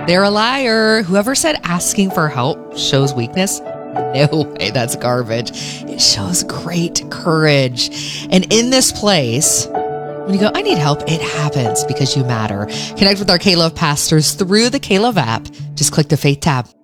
They're a liar. Whoever said asking for help shows weakness, no way, that's garbage. It shows great courage. And in this place, when you go, I need help, it happens because you matter. Connect with our K-Love pastors through the K-Love app. Just click the Faith tab.